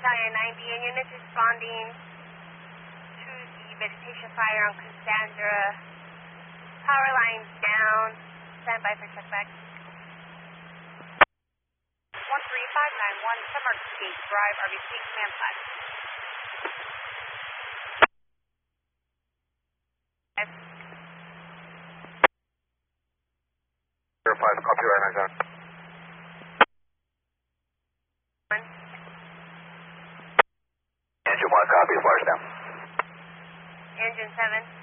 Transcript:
Battalion 90, and units responding to the vegetation fire on Cassandra. Power lines down. Stand by for check back. 13591, Summer Gate Drive, RBC, command 5. 05, copy, right, nice on. Engine 1, copy, flash down. Engine 7.